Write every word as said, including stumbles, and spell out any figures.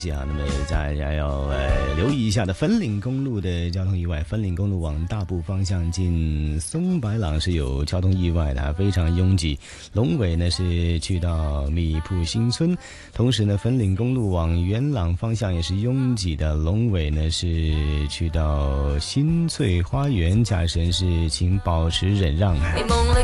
啊，那么大家要呃留意一下的粉岭公路的交通意外，粉岭公路往大埔方向进松白朗是有交通意外的，非常拥挤。龙尾呢是去到米埔新村，同时呢粉岭公路往元朗方向也是拥挤的，龙尾呢是去到新翠花园，驾驶人是请保持忍让。